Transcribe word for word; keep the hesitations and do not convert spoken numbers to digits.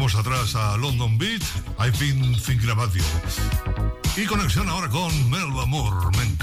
Dejamos atrás a London Beat, I've been thinking about you. Y conexión ahora con Melba Moore,